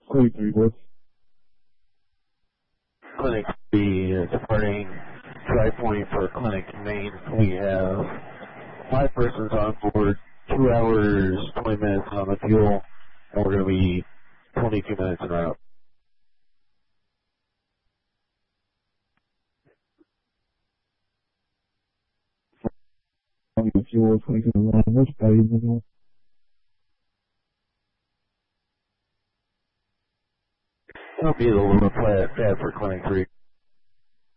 Clinic 3, boys. Clinic 3 is departing Tri Point for Clinic Main. We have 5 persons on board, 2 hours, 20 minutes on the fuel, and we're going to be 22 minutes en route. The fuel, 22 minutes. What's that even? That'll be the lower pad for Clinic 3.